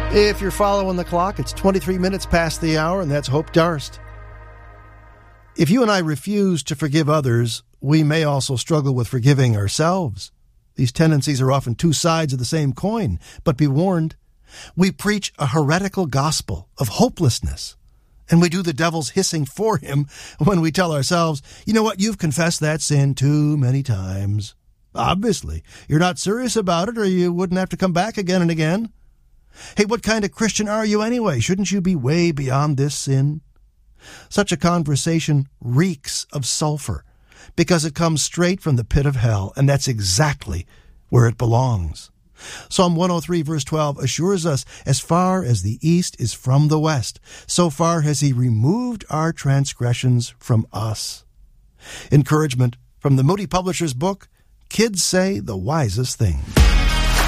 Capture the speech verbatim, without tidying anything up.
If you're following the clock, it's twenty-three minutes past the hour, and that's Hope Darst. If you and I refuse to forgive others, we may also struggle with forgiving ourselves. These tendencies are often two sides of the same coin, but be warned, we preach a heretical gospel of hopelessness, and we do the devil's hissing for him when we tell ourselves, you know what, you've confessed that sin too many times. Obviously, you're not serious about it, or you wouldn't have to come back again and again. Hey, what kind of Christian are you anyway? Shouldn't you be way beyond this sin? Such a conversation reeks of sulfur because it comes straight from the pit of hell, and that's exactly where it belongs. Psalm one oh three verse twelve assures us, as far as the east is from the west, so far has he removed our transgressions from us. Encouragement from the Moody Publishers book, Kids Say the Wisest Thing.